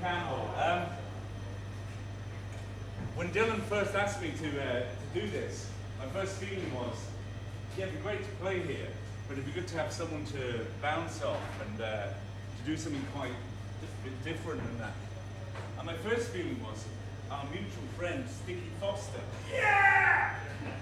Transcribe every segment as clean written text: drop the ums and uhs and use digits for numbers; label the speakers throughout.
Speaker 1: Campbell. When Dylan first asked me to do this, my first feeling was, yeah, it'd be great to play here, but it'd be good to have someone to bounce off and to do something quite a bit different than that. And my first feeling was our mutual friend, Sticky Foster. Yeah!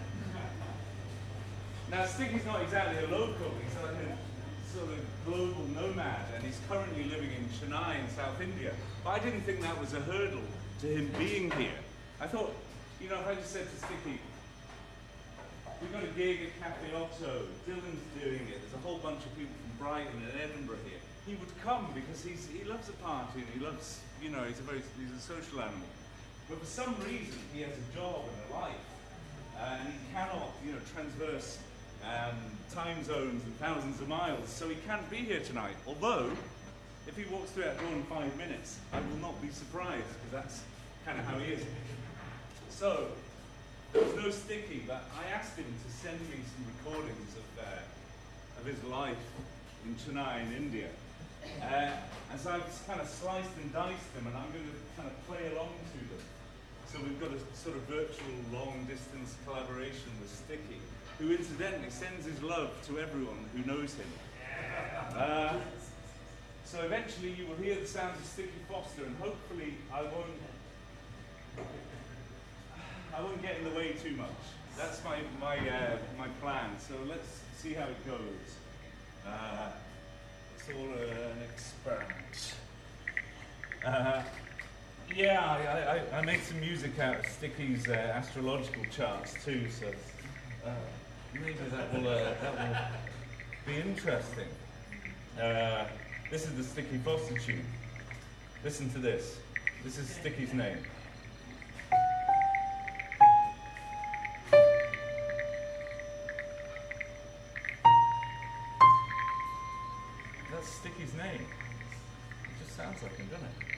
Speaker 1: Now, Sticky's not exactly a local, he's like a sort of global nomad, and he's currently living in Chennai in South India. But I didn't think that was a hurdle to him being here. I thought, you know, if I just said to Sticky, we've got a gig at Cafe Otto, Dylan's doing it, there's a whole bunch of people from Brighton and Edinburgh here, he would come because he loves a party and he loves, you know, he's a social animal. But for some reason, he has a job and a life, and he cannot, you know, transverse time zones and thousands of miles, so he can't be here tonight. Although, if he walks through that door in 5 minutes, I will not be surprised, because that's kind of how he is. So, there was no Sticky, but I asked him to send me some recordings of his life in Chennai in India. And so I've kind of sliced and diced them, and I'm going to kind of play along to them. So we've got a sort of virtual long-distance collaboration with Sticky, who incidentally sends his love to everyone who knows him. So eventually you will hear the sounds of Sticky Foster, and hopefully I won't get in the way too much. That's my plan. So let's see how it goes. It's all an experiment. Yeah, I made some music out of Sticky's astrological charts too, so maybe that will be interesting. This is the Sticky Foster tune. Listen to this. This is Sticky's name. That's Sticky's name. It just sounds like him, doesn't it?